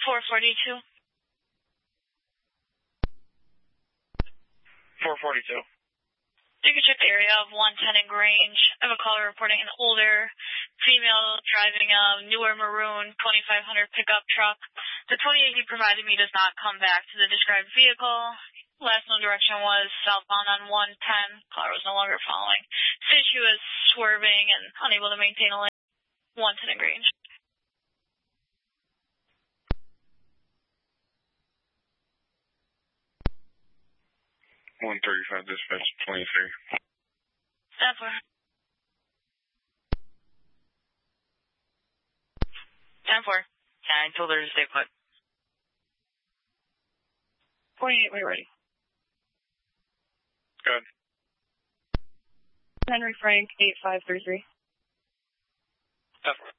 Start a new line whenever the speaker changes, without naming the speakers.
442.
442.
You can check the area of 110 in Grange. I have a caller reporting an older female driving a newer maroon 2500 pickup truck. The 28 he provided me does not come back to the described vehicle. Last known direction was southbound on 110. Caller was no longer following. Since she was swerving and unable to maintain a lane. 110 in Grange.
$135 dispatch 23.
Stand for. Stand for.
Yeah, I told her to stay put.
48, we're ready.
Good.
Henry Frank, 8533.
Stand for.